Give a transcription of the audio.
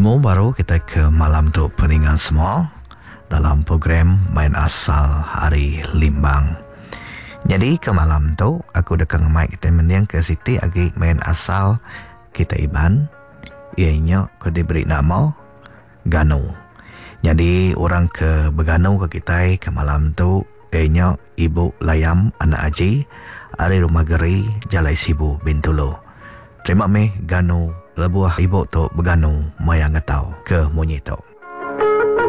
Bertemu baru kita ke malam tu peningan semua dalam program Main Asal Hari Limbang. Jadi ke malam tu aku dekang mic kita mendiang ke Siti agi main asal kita Iban. Ianya ko diberi nama Ganu. Jadi orang ke beganu ke kita ke malam tu ianya Ibu Layam anak Aji dari rumah Geri Jalai Sibu Bintulu. Terima me Ganu lebuah ibu tu beganu mayang ngetau ke Monyito.